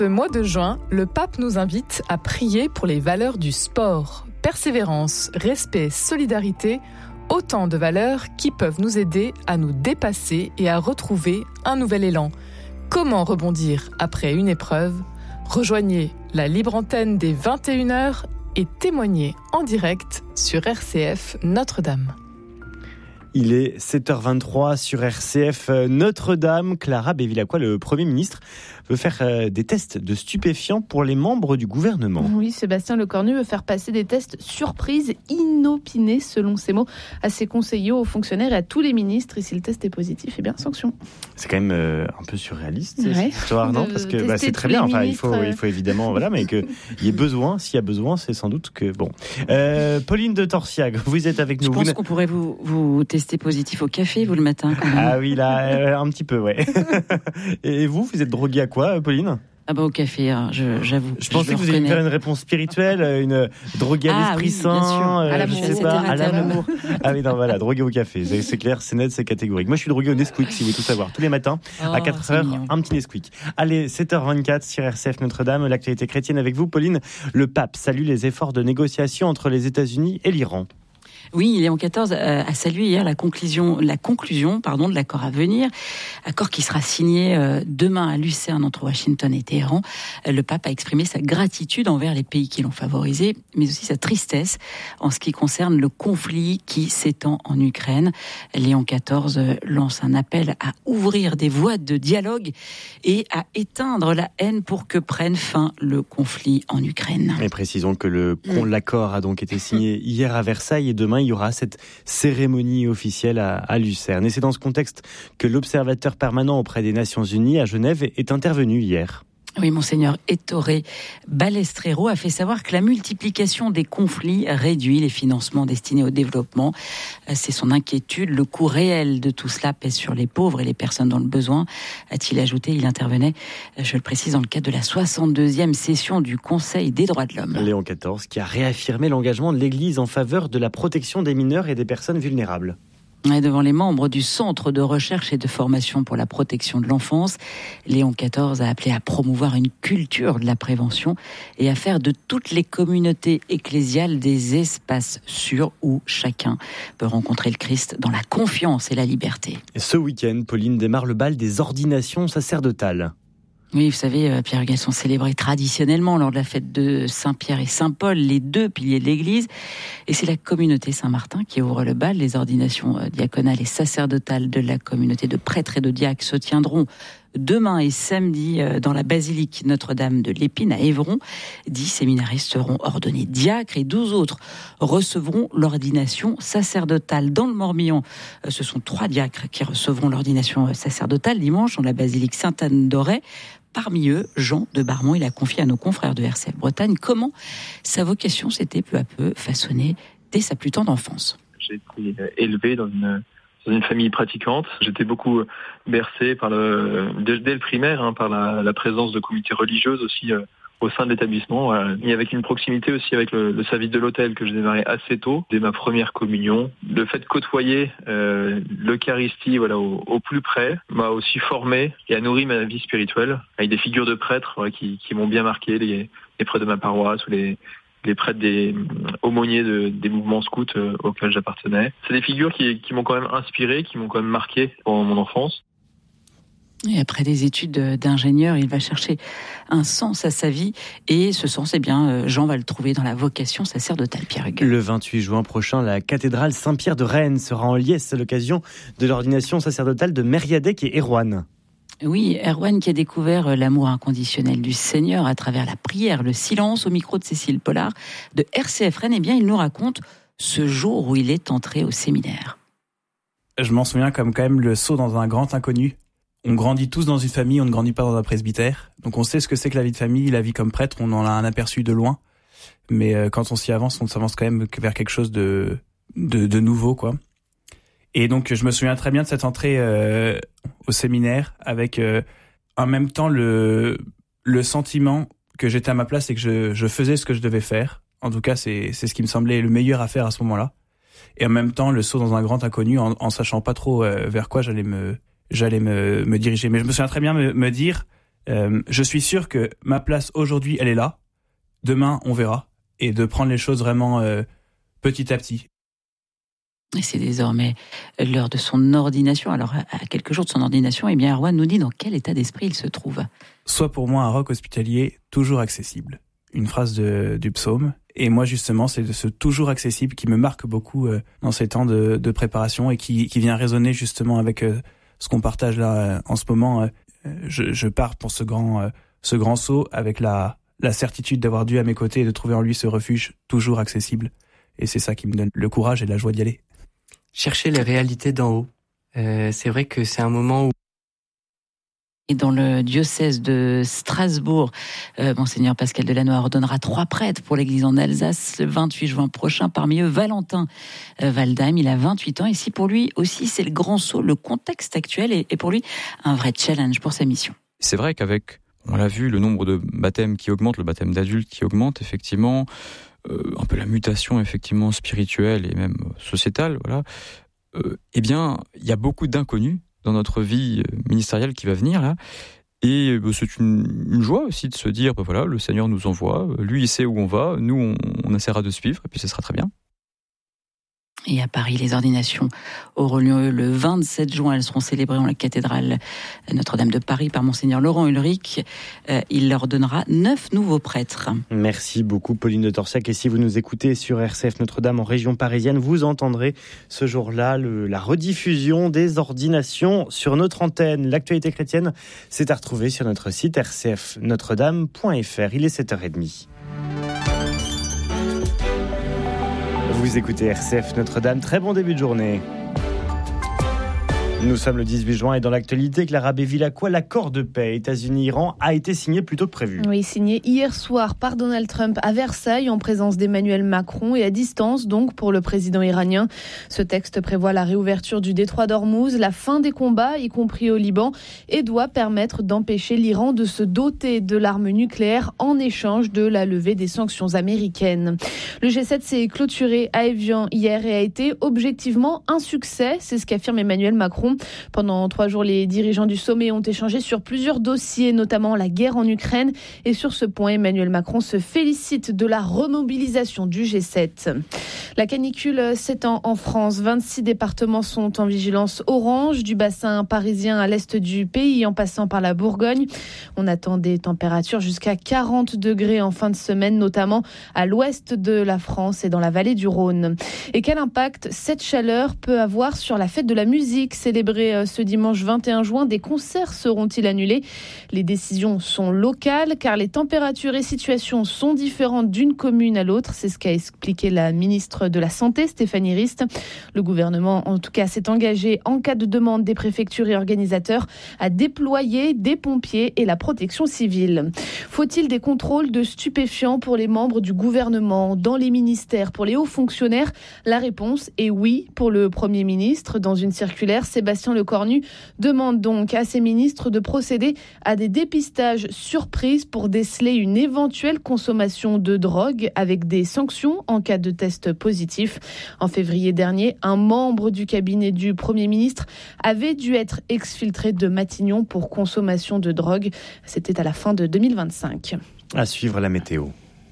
Ce mois de juin, le pape nous invite à prier pour les valeurs du sport. Persévérance, respect, solidarité, autant de valeurs qui peuvent nous aider à nous dépasser et à retrouver un nouvel élan. Comment rebondir après une épreuve ? Rejoignez la libre antenne des 21h et témoignez en direct sur RCF Notre-Dame. Il est 7h23 sur RCF Notre-Dame. Clara Bévilacqua, le Premier ministre, veut faire des tests de stupéfiants pour les membres du gouvernement. Oui, Sébastien Lecornu veut faire passer des tests surprises, inopinés, selon ses mots, à ses conseillers, aux fonctionnaires et à tous les ministres. Et si le test est positif, eh bien, sanction. C'est quand même un peu surréaliste, cette histoire, non ? Parce que c'est très bien. Enfin, il faut évidemment, mais qu'il y ait besoin. S'il y a besoin, c'est sans doute que bon. Pauline de Torsiac, vous êtes avec nous. Je pense qu'on pourrait vous tester positif au café, vous, le matin, quand même. Ah oui, là, un petit peu, ouais. Et vous êtes droguée à quoi, Pauline ? Ah bah au café, j'avoue. Je pensais que vous alliez me faire une réponse spirituelle, une droguée à l'esprit saint, à l'amour. Ah oui, non, voilà, droguée au café, c'est clair, c'est net, c'est catégorique. Moi, je suis drogué au Nesquik, si vous voulez tout savoir. Tous les matins, à 4h, un petit Nesquik. Allez, 7h24 sur RCF Notre-Dame, l'actualité chrétienne avec vous, Pauline. Le pape salue les efforts de négociation entre les États-Unis et l'Iran. Oui, Léon XIV a salué hier la conclusion de l'accord à venir, accord qui sera signé demain à Lucerne entre Washington et Téhéran. Le pape a exprimé sa gratitude envers les pays qui l'ont favorisé, mais aussi sa tristesse en ce qui concerne le conflit qui s'étend en Ukraine. Léon XIV lance un appel à ouvrir des voies de dialogue et à éteindre la haine pour que prenne fin le conflit en Ukraine. Et précisons que l'accord a donc été signé hier à Versailles et demain il y aura cette cérémonie officielle à Lucerne. Et c'est dans ce contexte que l'observateur permanent auprès des Nations Unies à Genève est intervenu hier. Oui, Monseigneur Ettore Balestrero a fait savoir que la multiplication des conflits réduit les financements destinés au développement. C'est son inquiétude. Le coût réel de tout cela pèse sur les pauvres et les personnes dans le besoin, a-t-il ajouté. Il intervenait, je le précise, dans le cadre de la 62e session du Conseil des droits de l'homme. Léon XIV qui a réaffirmé l'engagement de l'Église en faveur de la protection des mineurs et des personnes vulnérables. Et devant les membres du Centre de recherche et de formation pour la protection de l'enfance, Léon XIV a appelé à promouvoir une culture de la prévention et à faire de toutes les communautés ecclésiales des espaces sûrs où chacun peut rencontrer le Christ dans la confiance et la liberté. Ce week-end, Pauline, démarre le bal des ordinations sacerdotales. Oui, vous savez, Pierre, elles sont célébrées traditionnellement lors de la fête de Saint-Pierre et Saint-Paul, les deux piliers de l'Église. Et c'est la communauté Saint-Martin qui ouvre le bal. Les ordinations diaconales et sacerdotales de la communauté de prêtres et de diacres se tiendront demain et samedi dans la basilique Notre-Dame de l'Épine à Évron. 10 séminaristes seront ordonnés diacres et 12 autres recevront l'ordination sacerdotale. Dans le Morbihan, ce sont 3 diacres qui recevront l'ordination sacerdotale dimanche dans la basilique Sainte-Anne d'Auray. Parmi eux, Jean de Barmont, il a confié à nos confrères de RCF Bretagne comment sa vocation s'était peu à peu façonnée dès sa plus tendre enfance. J'ai été élevé dans une famille pratiquante. J'étais beaucoup bercé dès le primaire, par la présence de comités religieuses aussi au sein de l'établissement. Et avec une proximité aussi avec le service de l'autel que j'ai démarré assez tôt, dès ma première communion. Le fait de côtoyer l'Eucharistie au plus près m'a aussi formé et a nourri ma vie spirituelle avec des figures de prêtres qui m'ont bien marqué, les prêtres de ma paroisse ou les prêtres des aumôniers des mouvements scouts auxquels j'appartenais. C'est des figures qui m'ont quand même inspiré, qui m'ont quand même marqué pendant mon enfance. Et après des études d'ingénieur, il va chercher un sens à sa vie. Et ce sens, Jean va le trouver dans la vocation sacerdotale, Pierre Hugues. Le 28 juin prochain, la cathédrale Saint-Pierre de Rennes sera en liesse à l'occasion de l'ordination sacerdotale de Mériadec et Erwan. Oui, Erwan qui a découvert l'amour inconditionnel du Seigneur à travers la prière, le silence, au micro de Cécile Pollard de RCF Rennes. Il nous raconte ce jour où il est entré au séminaire. Je m'en souviens comme quand même le saut dans un grand inconnu. On grandit tous dans une famille, on ne grandit pas dans un presbytère. Donc on sait ce que c'est que la vie de famille, la vie comme prêtre, on en a un aperçu de loin. Mais quand on s'y avance, on s'avance quand même vers quelque chose de nouveau, quoi. Et donc je me souviens très bien de cette entrée au séminaire avec en même temps le sentiment que j'étais à ma place et que je faisais ce que je devais faire. En tout cas, c'est ce qui me semblait le meilleur à faire à ce moment-là. Et en même temps, le saut dans un grand inconnu en sachant pas trop vers quoi j'allais me diriger. Mais je me souviens très bien me dire, Je suis sûr que ma place aujourd'hui, elle est là. Demain, on verra. Et de prendre les choses vraiment petit à petit. Et c'est désormais l'heure de son ordination. Alors, à quelques jours de son ordination, eh bien, Erwan nous dit dans quel état d'esprit il se trouve. Soit pour moi un roc hospitalier toujours accessible. Une phrase du psaume. Et moi, justement, c'est de ce toujours accessible qui me marque beaucoup dans ces temps de préparation et qui vient résonner justement avec ce qu'on partage là en ce moment. Je pars pour ce grand saut avec la certitude d'avoir Dieu à mes côtés et de trouver en lui ce refuge toujours accessible. Et c'est ça qui me donne le courage et la joie d'y aller. Chercher les réalités d'en haut. C'est vrai que c'est un moment où... Et dans le diocèse de Strasbourg, Monseigneur Pascal Delannoy ordonnera 3 prêtres pour l'église en Alsace le 28 juin prochain. Parmi eux, Valentin Waldheim, il a 28 ans. Et si pour lui aussi, c'est le grand saut, le contexte actuel est pour lui un vrai challenge pour sa mission. C'est vrai qu'avec, on l'a vu, le nombre de baptêmes qui augmente, le baptême d'adultes qui augmente, effectivement, un peu la mutation effectivement spirituelle et même sociétale, voilà. Eh bien, il y a beaucoup d'inconnus dans notre vie ministérielle qui va venir là, et c'est une joie aussi de se dire, voilà, le Seigneur nous envoie, lui il sait où on va, nous on essaiera de suivre, et puis ce sera très bien. Et à Paris, les ordinations auront lieu le 27 juin. Elles seront célébrées en la cathédrale Notre-Dame de Paris par Monseigneur Laurent Ulrich. Il leur donnera 9 nouveaux prêtres. Merci beaucoup Pauline de Torsiac. Et si vous nous écoutez sur RCF Notre-Dame en région parisienne, vous entendrez ce jour-là la rediffusion des ordinations sur notre antenne. L'actualité chrétienne, c'est à retrouver sur notre site rcfnotredame.fr. Il est 7h30. Vous écoutez RCF Notre-Dame, très bon début de journée. Nous sommes le 18 juin et dans l'actualité, Clara Bévilacqua, l'accord de paix États-Unis-Iran a été signé plus tôt que prévu. Oui, signé hier soir par Donald Trump à Versailles en présence d'Emmanuel Macron et à distance donc pour le président iranien. Ce texte prévoit la réouverture du détroit d'Ormuz, la fin des combats, y compris au Liban, et doit permettre d'empêcher l'Iran de se doter de l'arme nucléaire en échange de la levée des sanctions américaines. Le G7 s'est clôturé à Évian hier et a été objectivement un succès, c'est ce qu'affirme Emmanuel Macron. Pendant 3 jours, les dirigeants du sommet ont échangé sur plusieurs dossiers, notamment la guerre en Ukraine. Et sur ce point, Emmanuel Macron se félicite de la remobilisation du G7. La canicule s'étend en France. 26 départements sont en vigilance orange, du bassin parisien à l'est du pays, en passant par la Bourgogne. On attend des températures jusqu'à 40 degrés en fin de semaine, notamment à l'ouest de la France et dans la vallée du Rhône. Et quel impact cette chaleur peut avoir sur la fête de la musique célébrée ce dimanche 21 juin, des concerts seront-ils annulés? Les décisions sont locales car les températures et situations sont différentes d'une commune à l'autre. C'est ce qu'a expliqué la ministre de la Santé, Stéphanie Rist. Le gouvernement, en tout cas, s'est engagé en cas de demande des préfectures et organisateurs à déployer des pompiers et la protection civile. Faut-il des contrôles de stupéfiants pour les membres du gouvernement, dans les ministères, pour les hauts fonctionnaires? La réponse est oui pour le Premier ministre. Dans une circulaire, Sébastien Lecornu demande donc à ses ministres de procéder à des dépistages surprises pour déceler une éventuelle consommation de drogue avec des sanctions en cas de test positif. En février dernier, un membre du cabinet du Premier ministre avait dû être exfiltré de Matignon pour consommation de drogue. C'était à la fin de 2025. À suivre la météo.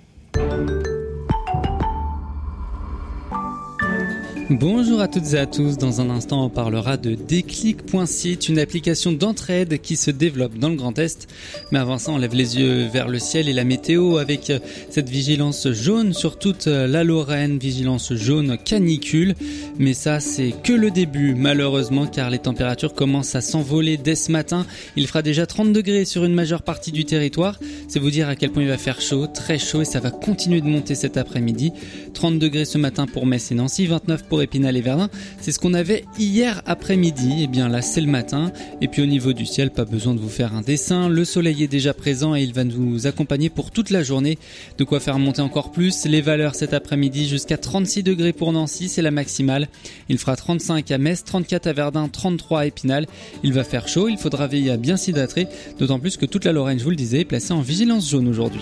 Bonjour à toutes et à tous, dans un instant on parlera de Déclic.site, une application d'entraide qui se développe dans le Grand Est. Mais avant ça on lève les yeux vers le ciel et la météo avec cette vigilance jaune sur toute la Lorraine, vigilance jaune canicule. Mais ça c'est que le début malheureusement car les températures commencent à s'envoler dès ce matin. Il fera déjà 30 degrés sur une majeure partie du territoire. C'est vous dire à quel point il va faire chaud, très chaud et ça va continuer de monter cet après-midi. 30 degrés ce matin pour Metz et Nancy, 29 pour Épinal et Verdun, c'est ce qu'on avait hier après-midi. Et bien là c'est le matin et puis au niveau du ciel, pas besoin de vous faire un dessin, le soleil est déjà présent et il va nous accompagner pour toute la journée, de quoi faire monter encore plus les valeurs cet après-midi jusqu'à 36 degrés pour Nancy, c'est la maximale. Il fera 35 à Metz, 34 à Verdun, 33 à Épinal. Il va faire chaud, il faudra veiller à bien s'hydrater, d'autant plus que toute la Lorraine, je vous le disais, est placée en vigilance jaune aujourd'hui.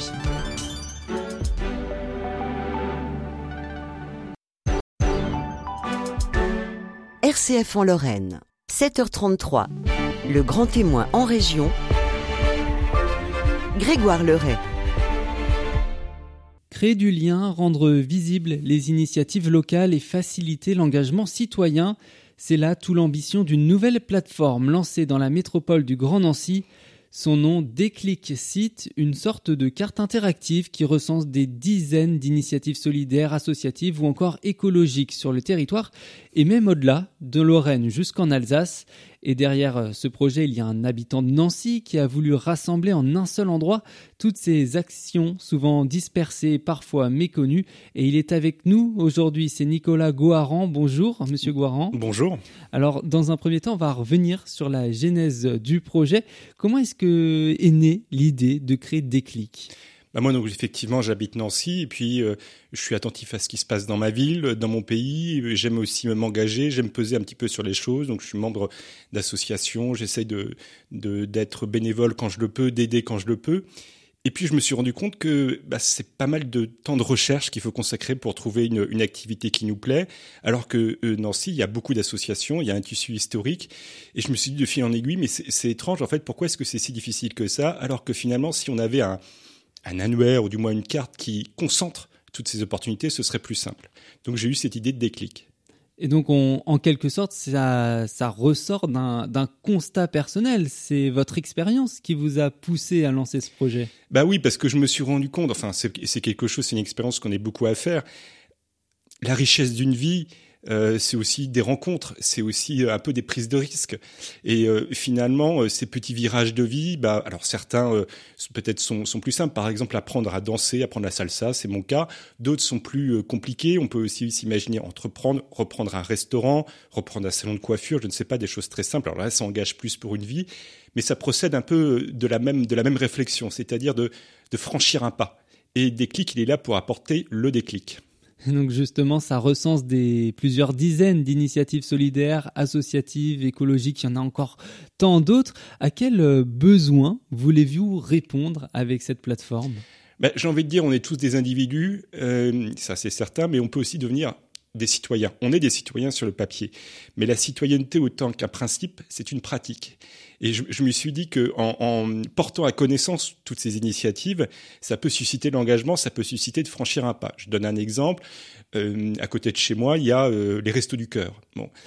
RCF en Lorraine, 7h33, le grand témoin en région, Grégoire Leray. Créer du lien, rendre visibles les initiatives locales et faciliter l'engagement citoyen, c'est là toute l'ambition d'une nouvelle plateforme lancée dans la métropole du Grand Nancy. Son nom, Déclic Site, une sorte de carte interactive qui recense des dizaines d'initiatives solidaires, associatives ou encore écologiques sur le territoire et même au-delà, de Lorraine jusqu'en Alsace. Et derrière ce projet, il y a un habitant de Nancy qui a voulu rassembler en un seul endroit toutes ces actions, souvent dispersées et parfois méconnues. Et il est avec nous aujourd'hui, c'est Nicolas Goharan. Bonjour, monsieur Goharan. Bonjour. Alors, dans un premier temps, on va revenir sur la genèse du projet. Comment est-ce que est née l'idée de créer Déclic ? Moi, donc, effectivement, j'habite Nancy et puis je suis attentif à ce qui se passe dans ma ville, dans mon pays. J'aime aussi m'engager, j'aime peser un petit peu sur les choses. Donc, je suis membre d'associations, j'essaye d'être bénévole quand je le peux, d'aider quand je le peux. Et puis, je me suis rendu compte que c'est pas mal de temps de recherche qu'il faut consacrer pour trouver une activité qui nous plaît. Alors que Nancy, il y a beaucoup d'associations, il y a un tissu historique. Et je me suis dit de fil en aiguille, mais c'est étrange, en fait, pourquoi est-ce que c'est si difficile que ça ? Alors que finalement, si on avait un annuaire ou du moins une carte qui concentre toutes ces opportunités, ce serait plus simple. Donc j'ai eu cette idée de Déclic. Et donc en quelque sorte, ça ressort d'un constat personnel. C'est votre expérience qui vous a poussé à lancer ce projet. Oui, parce que je me suis rendu compte, c'est quelque chose, c'est une expérience qu'on est beaucoup à faire. La richesse d'une vie, c'est aussi des rencontres, c'est aussi un peu des prises de risques. Et finalement, ces petits virages de vie, alors certains peut-être sont plus simples. Par exemple, apprendre à danser, apprendre la salsa, c'est mon cas. D'autres sont plus compliqués. On peut aussi s'imaginer entreprendre, reprendre un restaurant, reprendre un salon de coiffure, je ne sais pas, des choses très simples. Alors là, ça engage plus pour une vie, mais ça procède un peu de la même réflexion, c'est-à-dire de franchir un pas. Et Déclic, il est là pour apporter le déclic. Donc justement, ça recense plusieurs dizaines d'initiatives solidaires, associatives, écologiques, il y en a encore tant d'autres. À quel besoin voulez-vous répondre avec cette plateforme ? J'ai envie de dire, on est tous des individus, ça c'est certain, mais on peut aussi devenir des citoyens. On est des citoyens sur le papier, mais la citoyenneté autant qu'un principe, c'est une pratique. Et je me suis dit qu'en portant à connaissance toutes ces initiatives, ça peut susciter l'engagement, ça peut susciter de franchir un pas. Je donne un exemple. À côté de chez moi, il y a les Restos du Cœur.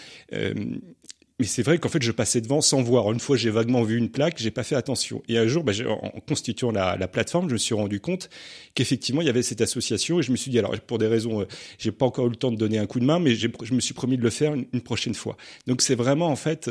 Mais c'est vrai qu'en fait, je passais devant sans voir. Une fois, j'ai vaguement vu une plaque, j'ai pas fait attention. Et un jour, en constituant la plateforme, je me suis rendu compte qu'effectivement, il y avait cette association. Et je me suis dit, alors pour des raisons, j'ai pas encore eu le temps de donner un coup de main, mais je me suis promis de le faire une prochaine fois. Donc c'est vraiment en fait,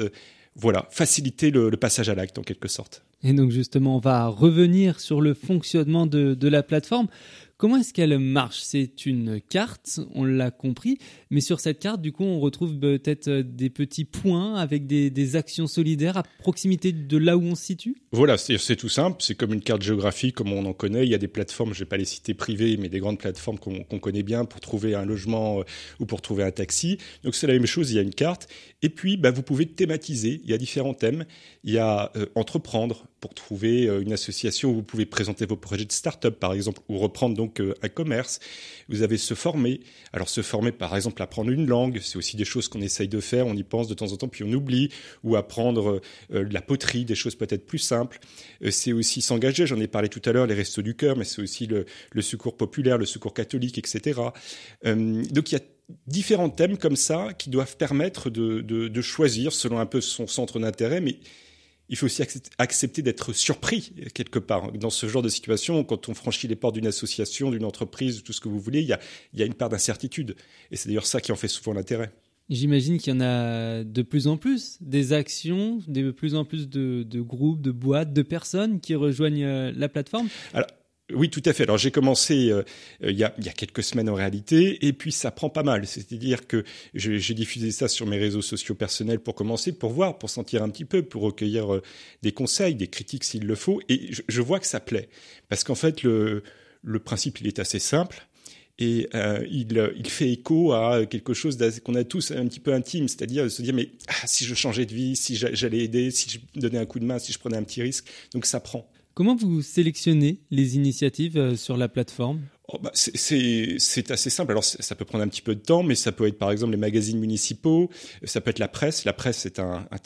faciliter le passage à l'acte en quelque sorte. Et donc justement, on va revenir sur le fonctionnement de la plateforme. Comment est-ce qu'elle marche ? C'est une carte, on l'a compris, mais sur cette carte, du coup, on retrouve peut-être des petits points avec des actions solidaires à proximité de là où on se situe ? Voilà, c'est tout simple, c'est comme une carte géographique comme on en connaît. Il y a des plateformes, je ne vais pas les citer privées, mais des grandes plateformes qu'on connaît bien pour trouver un logement ou pour trouver un taxi. Donc c'est la même chose, il y a une carte. Et puis, vous pouvez thématiser, il y a différents thèmes. Il y a entreprendre, pour trouver une association où vous pouvez présenter vos projets de start-up, par exemple, ou reprendre donc un commerce. Vous avez se former. Alors, se former, par exemple, apprendre une langue, c'est aussi des choses qu'on essaye de faire, on y pense de temps en temps, puis on oublie, ou apprendre la poterie, des choses peut-être plus simples. C'est aussi s'engager, j'en ai parlé tout à l'heure, les Restos du Cœur, mais c'est aussi le secours populaire, le secours catholique, etc. Donc, il y a différents thèmes comme ça qui doivent permettre de choisir selon un peu son centre d'intérêt, mais il faut aussi accepter d'être surpris quelque part. Dans ce genre de situation, quand on franchit les portes d'une association, d'une entreprise, tout ce que vous voulez, il y a une part d'incertitude. Et c'est d'ailleurs ça qui en fait souvent l'intérêt. J'imagine qu'il y en a de plus en plus, des actions, de plus en plus de groupes, de boîtes, de personnes qui rejoignent la plateforme. Alors, oui, tout à fait. Alors j'ai commencé il y a quelques semaines en réalité, et puis ça prend pas mal. C'est-à-dire que j'ai diffusé ça sur mes réseaux sociaux personnels pour commencer, pour voir, pour sentir un petit peu, pour recueillir des conseils, des critiques s'il le faut. Et je vois que ça plaît, parce qu'en fait le principe il est assez simple. Et il fait écho à quelque chose qu'on a tous un petit peu intime, c'est-à-dire de se dire mais si je changeais de vie, si j'allais aider, si je donnais un coup de main, si je prenais un petit risque. Donc ça prend. Comment vous sélectionnez les initiatives sur la plateforme ? C'est assez simple. Alors ça peut prendre un petit peu de temps, mais ça peut être par exemple les magazines municipaux, ça peut être la presse. La presse est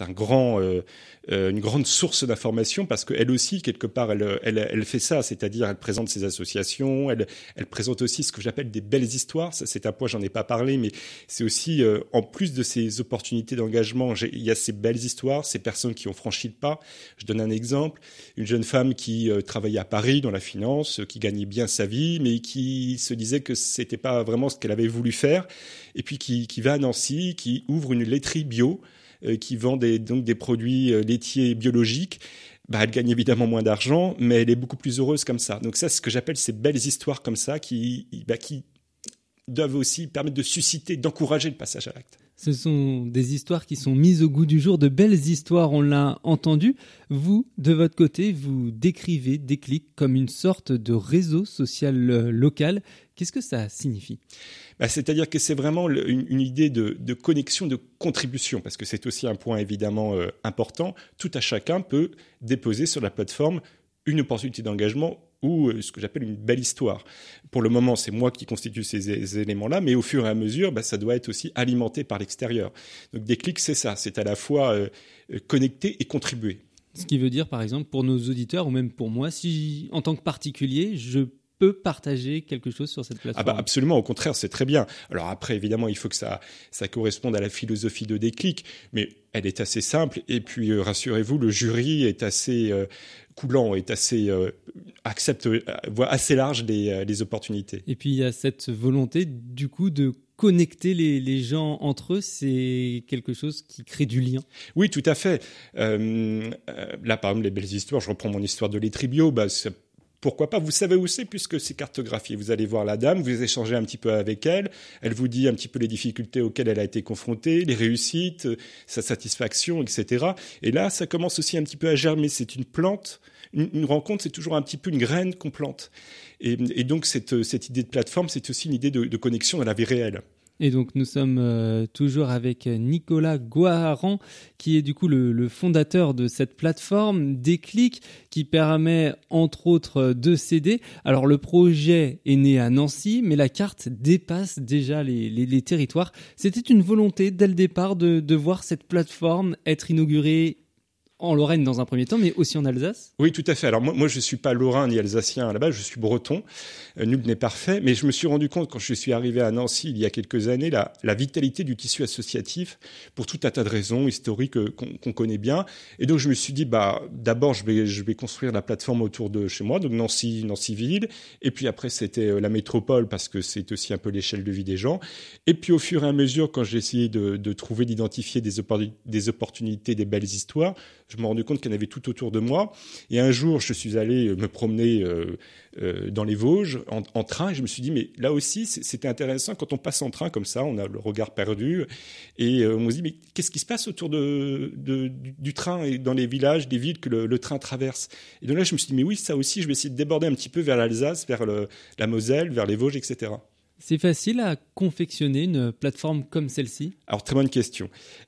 une grande source d'information parce qu'elle aussi quelque part elle fait ça, c'est-à-dire elle présente ses associations, elle présente aussi ce que j'appelle des belles histoires. Ça, c'est un point, j'en ai pas parlé, mais c'est aussi en plus de ces opportunités d'engagement, il y a ces belles histoires, ces personnes qui ont franchi le pas. Je donne un exemple, une jeune femme qui travaillait à Paris dans la finance, qui gagnait bien sa vie, mais qui se disait que c'était pas vraiment ce qu'elle avait voulu faire, et puis qui va à Nancy, qui ouvre une laiterie bio, qui vend donc des produits laitiers biologiques. Elle gagne évidemment moins d'argent, mais elle est beaucoup plus heureuse comme ça. Donc ça, c'est ce que j'appelle ces belles histoires comme ça, qui doivent aussi permettre de susciter, d'encourager le passage à l'acte. Ce sont des histoires qui sont mises au goût du jour, de belles histoires, on l'a entendu. Vous, de votre côté, vous décrivez Déclic comme une sorte de réseau social local. Qu'est-ce que ça signifie ? C'est-à-dire que c'est vraiment une idée de connexion, de contribution, parce que c'est aussi un point évidemment important. Tout à chacun peut déposer sur la plateforme une opportunité d'engagement ou ce que j'appelle une belle histoire. Pour le moment, c'est moi qui constitue ces éléments-là, mais au fur et à mesure, ça doit être aussi alimenté par l'extérieur. Donc Déclic, c'est ça, c'est à la fois connecter et contribuer. Ce qui veut dire, par exemple, pour nos auditeurs, ou même pour moi, si en tant que particulier, je peux partager quelque chose sur cette plateforme. Absolument, au contraire, c'est très bien. Alors après, évidemment, il faut que ça corresponde à la philosophie de Déclic, mais elle est assez simple. Et puis, rassurez-vous, le jury est assez coulant, est assez voit assez large les opportunités. Et puis, il y a cette volonté, du coup, de connecter les gens entre eux, c'est quelque chose qui crée du lien. Oui, tout à fait. Là, par exemple, les belles histoires, je reprends mon histoire de laiterie bio, pourquoi pas ? Vous savez où c'est puisque c'est cartographié. Vous allez voir la dame, vous échangez un petit peu avec elle, elle vous dit un petit peu les difficultés auxquelles elle a été confrontée, les réussites, sa satisfaction, etc. Et là, ça commence aussi un petit peu à germer. C'est une plante. Une rencontre, c'est toujours un petit peu une graine qu'on plante. Et donc, cette idée de plateforme, c'est aussi une idée de connexion dans la vie réelle. Et donc nous sommes toujours avec Nicolas Goharan, qui est du coup le fondateur de cette plateforme Déclic, qui permet entre autres de s'aider. Alors le projet est né à Nancy, mais la carte dépasse déjà les territoires. C'était une volonté dès le départ de voir cette plateforme être inaugurée en Lorraine dans un premier temps, mais aussi en Alsace ? Oui, tout à fait. Alors moi je ne suis pas lorrain ni alsacien à la base, je suis breton. Nul n'est parfait, mais je me suis rendu compte quand je suis arrivé à Nancy il y a quelques années, la vitalité du tissu associatif pour tout un tas de raisons historiques qu'on connaît bien. Et donc je me suis dit, d'abord je vais construire la plateforme autour de chez moi, donc Nancy-Ville. Et puis après c'était la métropole parce que c'est aussi un peu l'échelle de vie des gens. Et puis au fur et à mesure, quand j'ai essayé de trouver, d'identifier des opportunités, des belles histoires, je me suis rendu compte qu'il y en avait tout autour de moi. Et un jour, je suis allé me promener dans les Vosges en train et je me suis dit, mais là aussi, c'était intéressant. Quand on passe en train comme ça, on a le regard perdu et on se dit, mais qu'est-ce qui se passe autour du train et dans les villages, des villes que le train traverse ? Et donc là, je me suis dit, mais oui, ça aussi, je vais essayer de déborder un petit peu vers l'Alsace, vers la Moselle, vers les Vosges, etc. C'est facile à confectionner une plateforme comme celle-ci ? Alors, très bonne question.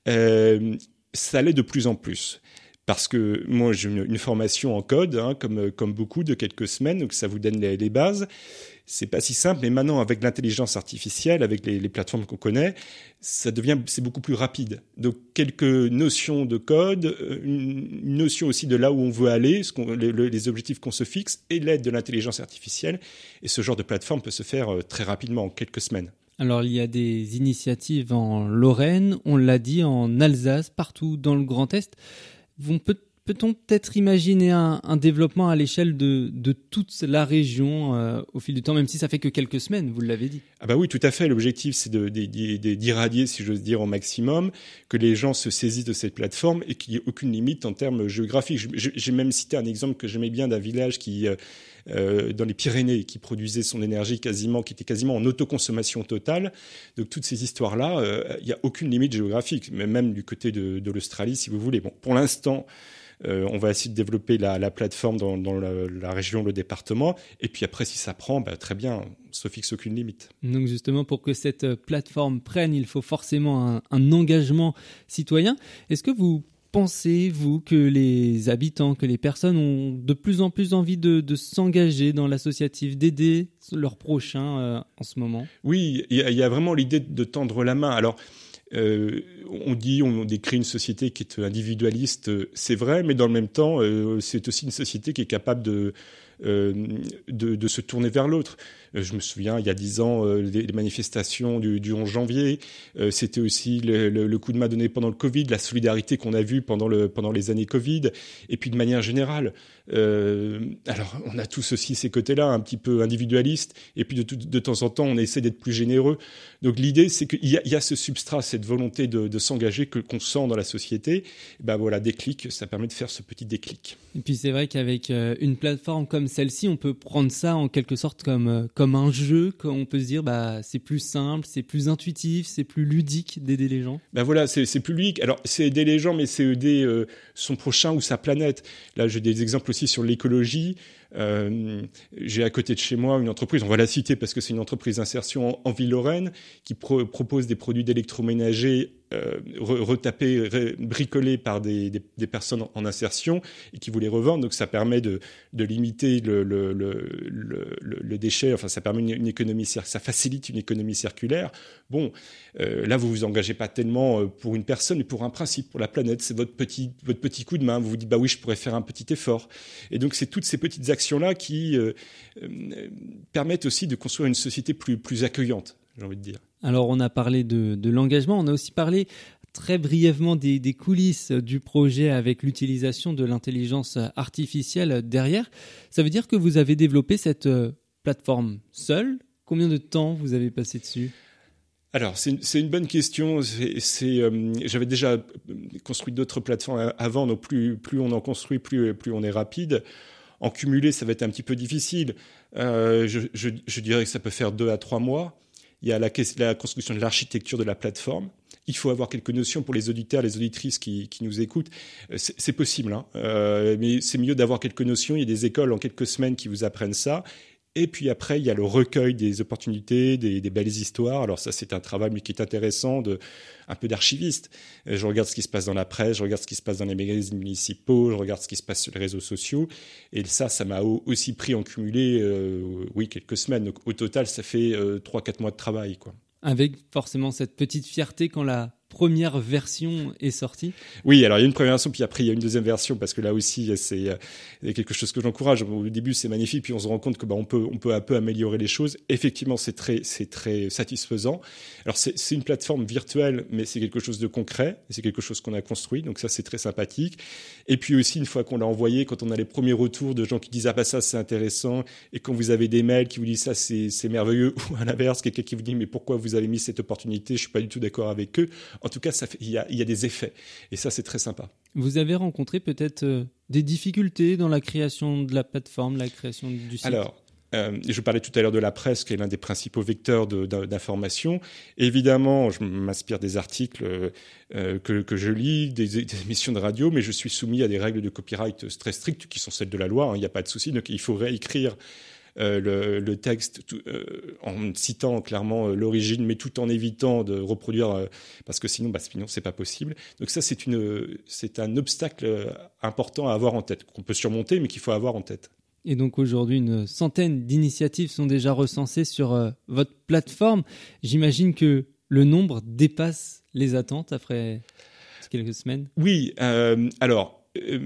Ça l'est de plus en plus. Parce que moi, j'ai une formation en code, comme beaucoup, de quelques semaines, donc ça vous donne les bases. C'est pas si simple, mais maintenant, avec l'intelligence artificielle, avec les plateformes qu'on connaît, c'est beaucoup plus rapide. Donc, quelques notions de code, une notion aussi de là où on veut aller, les objectifs qu'on se fixe, et l'aide de l'intelligence artificielle. Et ce genre de plateforme peut se faire très rapidement, en quelques semaines. Alors, il y a des initiatives en Lorraine, on l'a dit, en Alsace, partout dans le Grand Est. Peut-on peut-être imaginer un développement à l'échelle de toute la région au fil du temps, même si ça fait que quelques semaines, vous l'avez dit ? Oui, tout à fait. L'objectif, c'est d'irradier, si j'ose dire, au maximum, que les gens se saisissent de cette plateforme et qu'il n'y ait aucune limite en termes géographiques. J'ai même cité un exemple que j'aimais bien d'un village qui... dans les Pyrénées, qui produisait son énergie qui était quasiment en autoconsommation totale. Donc toutes ces histoires-là, il n'y a aucune limite géographique, même du côté de l'Australie, si vous voulez. Bon, pour l'instant, on va essayer de développer la plateforme dans la région, le département. Et puis après, si ça prend, très bien, on ne se fixe aucune limite. Donc justement, pour que cette plateforme prenne, il faut forcément un engagement citoyen. Est-ce que vous pensez-vous que les habitants, que les personnes ont de plus en plus envie de s'engager dans l'associatif, d'aider leurs prochains en ce moment ? Oui, il y a vraiment l'idée de tendre la main. Alors, on décrit une société qui est individualiste, c'est vrai, mais dans le même temps, c'est aussi une société qui est capable de se tourner vers l'autre. Je me souviens, il y a 10 ans, les manifestations du 11 janvier, c'était aussi le coup de main donné pendant le Covid, la solidarité qu'on a vue pendant les années Covid, et puis de manière générale. Alors, on a tous aussi ces côtés-là, un petit peu individualistes, et puis de temps en temps, on essaie d'être plus généreux. Donc l'idée, c'est qu'il y a ce substrat, cette volonté de s'engager qu'on sent dans la société. Ben voilà, Déclic, ça permet de faire ce petit déclic. Et puis c'est vrai qu'avec une plateforme comme celle-ci, on peut prendre ça en quelque sorte comme un jeu, on peut se dire c'est plus simple, c'est plus intuitif, c'est plus ludique d'aider les gens. Ben voilà, c'est plus ludique. Alors c'est aider les gens, mais c'est aider son prochain ou sa planète. Là, j'ai des exemples aussi sur l'écologie. J'ai à côté de chez moi une entreprise, on va la citer parce que c'est une entreprise d'insertion en Ville-Lorraine qui propose des produits d'électroménager retapés, bricolés par des personnes en insertion et qui vous les revendent. Donc ça permet de limiter le déchet, enfin ça permet une économie, ça facilite une économie circulaire. Bon, là vous vous engagez pas tellement pour une personne, mais pour un principe, pour la planète. C'est votre petit coup de main. Vous vous dites oui, je pourrais faire un petit effort. Et donc c'est toutes ces petites actions-là qui permettent aussi de construire une société plus accueillante, j'ai envie de dire. Alors on a parlé de l'engagement, on a aussi parlé très brièvement des coulisses du projet avec l'utilisation de l'intelligence artificielle derrière. Ça veut dire que vous avez développé cette plateforme seule ? Combien de temps vous avez passé dessus ? Alors, c'est une bonne question. J'avais déjà construit d'autres plateformes avant, donc plus on en construit, plus on est rapide. En cumulé, ça va être un petit peu difficile. Je dirais que ça peut faire 2 à 3 mois. Il y a la construction de l'architecture de la plateforme. Il faut avoir quelques notions pour les auditeurs, les auditrices qui nous écoutent. C'est possible, hein. Mais c'est mieux d'avoir quelques notions. Il y a des écoles en quelques semaines qui vous apprennent ça. Et puis après, il y a le recueil des opportunités, des belles histoires. Alors ça, c'est un travail mais qui est intéressant, un peu d'archiviste. Je regarde ce qui se passe dans la presse, je regarde ce qui se passe dans les magazines municipaux, je regarde ce qui se passe sur les réseaux sociaux. Et ça m'a aussi pris en cumulé, quelques semaines. Donc au total, ça fait 3-4 mois de travail, quoi. Avec forcément cette petite fierté quand la première version est sortie ? Oui, alors il y a une première version, puis après il y a une deuxième version, parce que là aussi c'est quelque chose que j'encourage. Au début c'est magnifique, puis on se rend compte que on peut un peu améliorer les choses. Effectivement, c'est très satisfaisant. Alors c'est une plateforme virtuelle, mais c'est quelque chose de concret, c'est quelque chose qu'on a construit, donc ça c'est très sympathique. Et puis aussi une fois qu'on l'a envoyé, quand on a les premiers retours de gens qui disent ça c'est intéressant, et quand vous avez des mails qui vous disent ça c'est merveilleux, ou à l'inverse quelqu'un qui vous dit mais pourquoi vous avez mis cette opportunité, je suis pas du tout d'accord avec eux. En tout cas, il y a des effets. Et ça, c'est très sympa. Vous avez rencontré peut-être des difficultés dans la création de la plateforme, la création du site ? Alors, je parlais tout à l'heure de la presse, qui est l'un des principaux vecteurs d'information. Évidemment, je m'inspire des articles que je lis, des émissions de radio, mais je suis soumis à des règles de copyright très strictes, qui sont celles de la loi. Il n'y a pas de souci. Donc, il faut réécrire le texte en citant clairement l'origine, mais tout en évitant de reproduire, parce que sinon c'est pas possible. Donc ça, c'est un obstacle important à avoir en tête, qu'on peut surmonter, mais qu'il faut avoir en tête. Et donc aujourd'hui, une centaine d'initiatives sont déjà recensées sur votre plateforme. J'imagine que le nombre dépasse les attentes après quelques semaines. Oui, alors...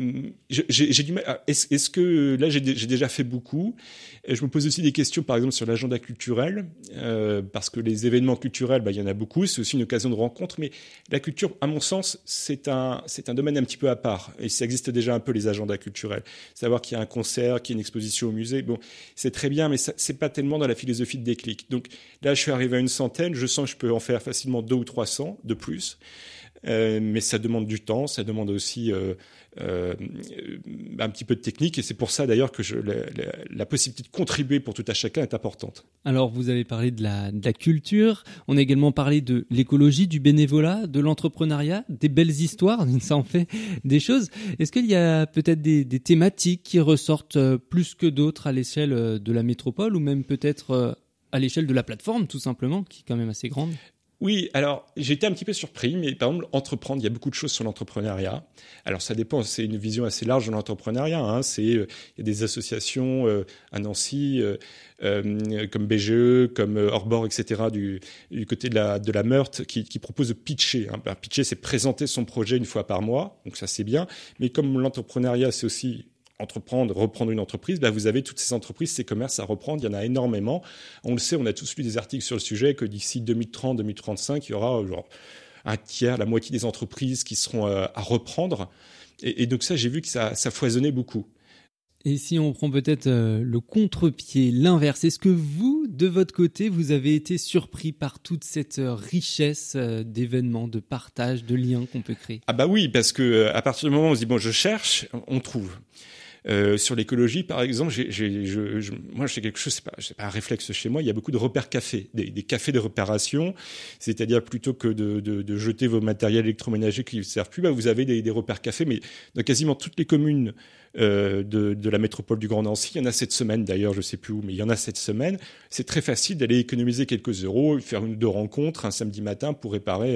j'ai du mal. Est-ce que là j'ai déjà fait beaucoup? Je me pose aussi des questions, par exemple sur l'agenda culturel, parce que les événements culturels, il y en a beaucoup. C'est aussi une occasion de rencontre, mais la culture, à mon sens, c'est un domaine un petit peu à part. Et ça existe déjà un peu les agendas culturels. Savoir qu'il y a un concert, qu'il y a une exposition au musée, bon, c'est très bien, mais c'est pas tellement dans la philosophie de Déclic. Donc là, je suis arrivé à une centaine. Je sens que je peux en faire facilement 200 ou 300 de plus. Mais ça demande du temps, ça demande aussi un petit peu de technique, et c'est pour ça d'ailleurs que la possibilité de contribuer pour tout à chacun est importante. Alors vous avez parlé de la culture, on a également parlé de l'écologie, du bénévolat, de l'entrepreneuriat, des belles histoires, ça en fait des choses. Est-ce qu'il y a peut-être des thématiques qui ressortent plus que d'autres à l'échelle de la métropole, ou même peut-être à l'échelle de la plateforme tout simplement, qui est quand même assez grande ? Oui, alors j'ai été un petit peu surpris, mais par exemple, entreprendre, il y a beaucoup de choses sur l'entrepreneuriat. Alors ça dépend, c'est une vision assez large de l'entrepreneuriat. Hein. Il y a des associations à Nancy, comme BGE, comme Orbor, etc., du côté de la Meurthe, qui proposent de pitcher. Hein. Alors, pitcher, c'est présenter son projet une fois par mois, donc ça c'est bien. Mais comme l'entrepreneuriat, c'est aussi entreprendre, reprendre une entreprise, vous avez toutes ces entreprises, ces commerces à reprendre, il y en a énormément. On le sait, on a tous lu des articles sur le sujet, que d'ici 2030-2035, il y aura un tiers, la moitié des entreprises qui seront à reprendre. Et donc ça, j'ai vu que ça foisonnait beaucoup. Et si on prend peut-être le contre-pied, l'inverse, est-ce que vous, de votre côté, vous avez été surpris par toute cette richesse d'événements, de partage, de liens qu'on peut créer ? Ah bah oui, parce que à partir du moment où on se dit, bon, je cherche, on trouve. Sur l'écologie, par exemple, moi, j'ai quelque chose, c'est pas un réflexe chez moi. Il y a beaucoup de repères cafés, des cafés de réparation. C'est-à-dire, plutôt que de jeter vos matériels électroménagers qui ne servent plus, vous avez des repères cafés, mais dans quasiment toutes les communes de la métropole du Grand Nancy. Il y en a cette semaine, d'ailleurs, je sais plus où, mais il y en a cette semaine. C'est très facile d'aller économiser quelques euros, faire une ou deux rencontres un samedi matin pour réparer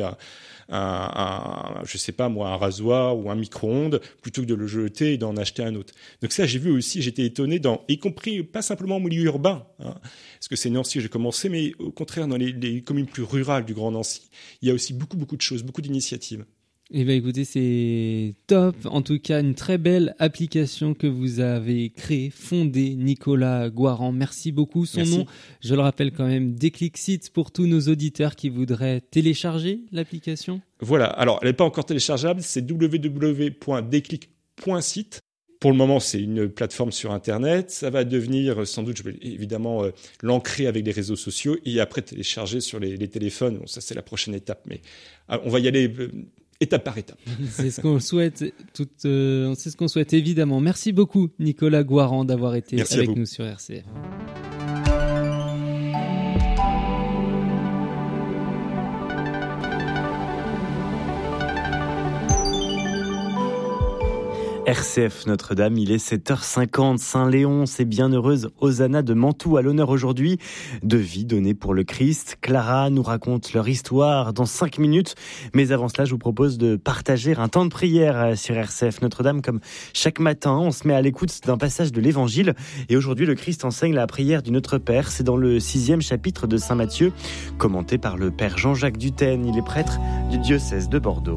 je sais pas moi, un rasoir ou un micro-ondes, plutôt que de le jeter et d'en acheter un autre. Donc ça, j'ai vu aussi, j'étais étonné, y compris pas simplement au milieu urbain, hein, parce que c'est Nancy que j'ai commencé, mais au contraire dans les communes plus rurales du Grand Nancy, il y a aussi beaucoup de choses, beaucoup d'initiatives. Eh bien écoutez, c'est top. En tout cas, une très belle application que vous avez créée, fondée, Nicolas Guaran. Merci beaucoup. Son nom, je le rappelle quand même, Déclic Site, pour tous nos auditeurs qui voudraient télécharger l'application. Voilà, alors elle n'est pas encore téléchargeable, c'est www.déclic.site. Pour le moment, c'est une plateforme sur Internet. Ça va devenir, sans doute, je vais évidemment l'ancrer avec les réseaux sociaux et après télécharger sur les téléphones. Bon, ça, c'est la prochaine étape, mais on va y aller étape par étape. C'est ce qu'on souhaite, c'est ce qu'on souhaite évidemment. Merci beaucoup, Nicolas Guaran, d'avoir été avec nous sur RCF. RCF Notre-Dame, il est 7h50. Saint-Léonce et bienheureuse Hosanna de Mantoue à l'honneur aujourd'hui. De vie donnée pour le Christ. Clara nous raconte leur histoire dans 5 minutes. Mais avant cela, je vous propose de partager un temps de prière sur RCF Notre-Dame. Comme chaque matin, on se met à l'écoute d'un passage de l'Évangile. Et aujourd'hui, le Christ enseigne la prière du Notre Père. C'est dans le 6e chapitre de Saint Matthieu, commenté par le Père Jean-Jacques Dutène. Il est prêtre du diocèse de Bordeaux.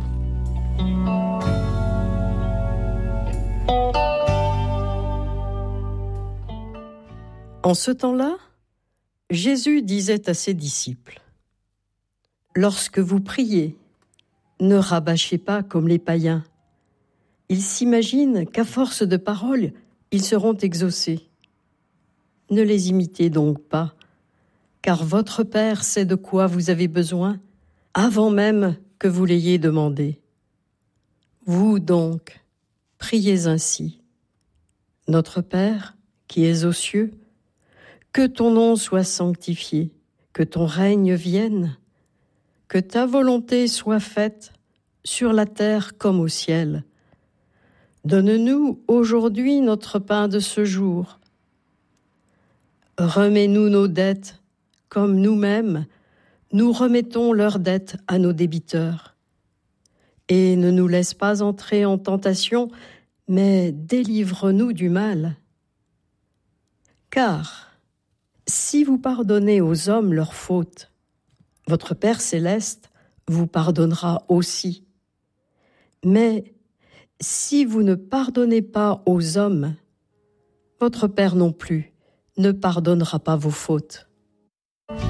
En ce temps-là, Jésus disait à ses disciples : « Lorsque vous priez, ne rabâchez pas comme les païens. Ils s'imaginent qu'à force de paroles, ils seront exaucés. Ne les imitez donc pas, car votre Père sait de quoi vous avez besoin avant même que vous l'ayez demandé. Vous donc, priez ainsi. Notre Père, qui es aux cieux, que ton nom soit sanctifié, que ton règne vienne, que ta volonté soit faite sur la terre comme au ciel. Donne-nous aujourd'hui notre pain de ce jour. Remets-nous nos dettes comme nous-mêmes, nous remettons leurs dettes à nos débiteurs. Et ne nous laisse pas entrer en tentation, mais délivre-nous du mal. Car si vous pardonnez aux hommes leurs fautes, votre Père céleste vous pardonnera aussi. Mais si vous ne pardonnez pas aux hommes, votre Père non plus ne pardonnera pas vos fautes.